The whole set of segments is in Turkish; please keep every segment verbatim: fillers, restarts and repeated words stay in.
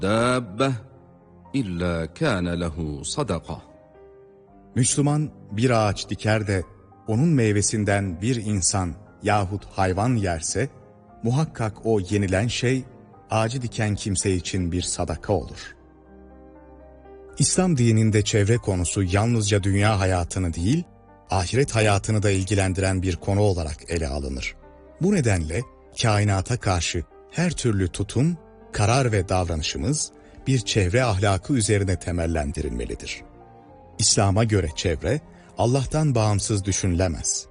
دابة إلا كان له صدقة. Müslüman bir ağaç diker de onun meyvesinden bir insan yahut hayvan yerse, muhakkak o yenilen şey ağacı diken kimse için bir sadaka olur. İslam dininde çevre konusu yalnızca dünya hayatını değil, ahiret hayatını da ilgilendiren bir konu olarak ele alınır. Bu nedenle kainata karşı her türlü tutum, karar ve davranışımız bir çevre ahlakı üzerine temellendirilmelidir. İslam'a göre çevre, Allah'tan bağımsız düşünülemez.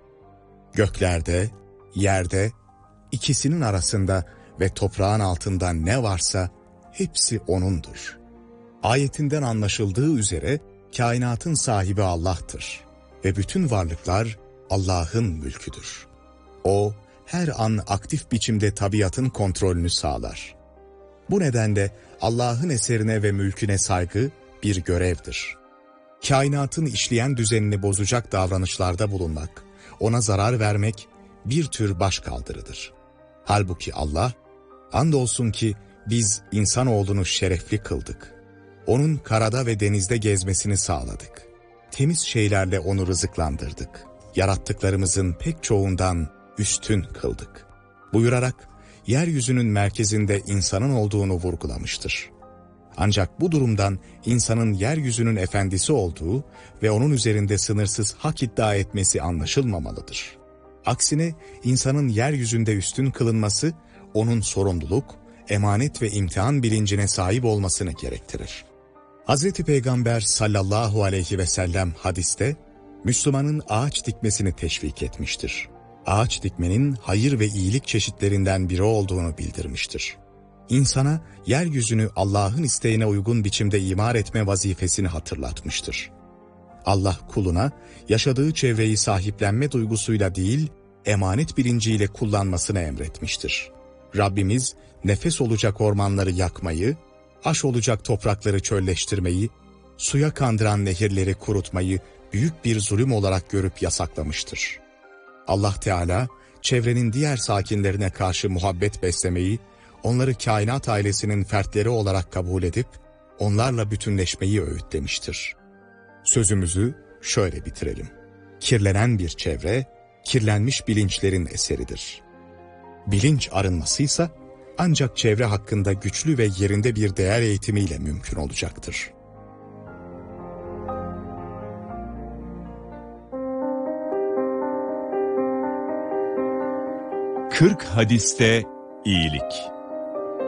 Göklerde, yerde, ikisinin arasında ve toprağın altında ne varsa hepsi O'nundur. Ayetinden anlaşıldığı üzere kainatın sahibi Allah'tır ve bütün varlıklar Allah'ın mülküdür. O, her an aktif biçimde tabiatın kontrolünü sağlar. Bu nedenle Allah'ın eserine ve mülküne saygı bir görevdir. Kainatın işleyen düzenini bozacak davranışlarda bulunmak, ona zarar vermek bir tür başkaldırıdır. Halbuki Allah, andolsun ki biz insanoğlunu şerefli kıldık. Onun karada ve denizde gezmesini sağladık. Temiz şeylerle onu rızıklandırdık. Yarattıklarımızın pek çoğundan üstün kıldık. Buyurarak, yeryüzünün merkezinde insanın olduğunu vurgulamıştır. Ancak bu durumdan insanın yeryüzünün efendisi olduğu ve onun üzerinde sınırsız hak iddia etmesi anlaşılmamalıdır. Aksine insanın yeryüzünde üstün kılınması, onun sorumluluk, emanet ve imtihan bilincine sahip olmasını gerektirir. Hazreti Peygamber sallallahu aleyhi ve sellem hadiste, Müslümanın ağaç dikmesini teşvik etmiştir. Ağaç dikmenin hayır ve iyilik çeşitlerinden biri olduğunu bildirmiştir. İnsana yeryüzünü Allah'ın isteğine uygun biçimde imar etme vazifesini hatırlatmıştır. Allah kuluna yaşadığı çevreyi sahiplenme duygusuyla değil, emanet bilinciyle kullanmasını emretmiştir. Rabbimiz nefes olacak ormanları yakmayı, aş olacak toprakları çölleştirmeyi, suya kandıran nehirleri kurutmayı büyük bir zulüm olarak görüp yasaklamıştır. Allah Teala çevrenin diğer sakinlerine karşı muhabbet beslemeyi, onları kainat ailesinin fertleri olarak kabul edip onlarla bütünleşmeyi öğütlemiştir. Sözümüzü şöyle bitirelim. Kirlenen bir çevre, kirlenmiş bilinçlerin eseridir. Bilinç arınmasıysa ancak çevre hakkında güçlü ve yerinde bir değer eğitimiyle mümkün olacaktır. kırk hadiste iyilik.